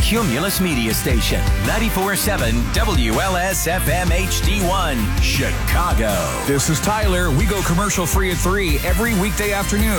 Cumulus Media Station, 94.7 WLS-FM HD1, Chicago. This is Tyler. We go commercial free at 3 every weekday afternoon